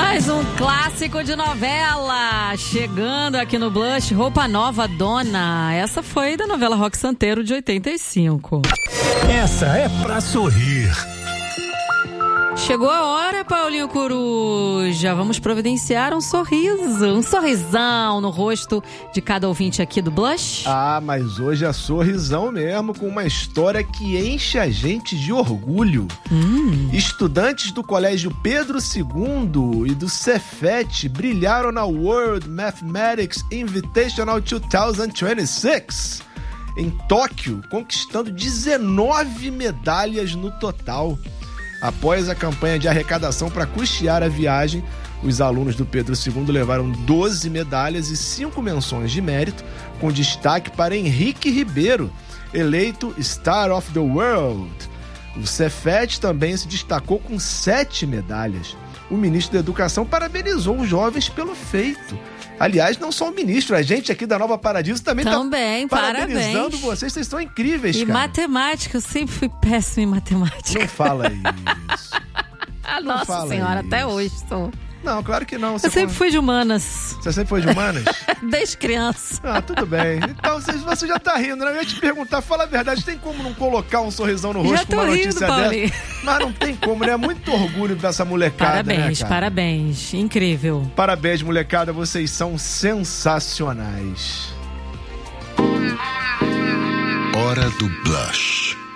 Mais um clássico de novela, chegando aqui no Blush, Roupa Nova Dona. Essa foi da novela Roque Santeiro de 85. Essa é pra sorrir. Chegou a hora, Paulinho Coruja. Vamos providenciar um sorriso, um sorrisão no rosto de cada ouvinte aqui do Blush. Ah, mas hoje é sorrisão mesmo, com uma história que enche a gente de orgulho. Estudantes do Colégio Pedro II e do Cefet brilharam na World Mathematics Invitational 2026 em Tóquio, conquistando 19 medalhas no total. Após a campanha de arrecadação para custear a viagem, os alunos do Pedro II levaram 12 medalhas e 5 menções de mérito, com destaque para Henrique Ribeiro, eleito Star of the World. O Cefet também se destacou com 7 medalhas. O ministro da Educação parabenizou os jovens pelo feito. Aliás, não só o ministro, a gente aqui da Nova Paradiso também tá parabenizando vocês estão incríveis, e cara. E matemática, eu sempre fui péssima em matemática. Não fala isso. Nossa senhora, até hoje sou. Não, claro que não. Eu sempre fui de humanas. Você sempre foi de humanas? Desde criança. Ah, tudo bem. Então, você já tá rindo, né? Eu ia te perguntar, fala a verdade, tem como não colocar um sorrisão no rosto com uma notícia dessa? Mas não tem como, né? Muito orgulho dessa molecada, parabéns, né, cara? Parabéns. Incrível. Parabéns, molecada. Vocês são sensacionais. Hora do Blush.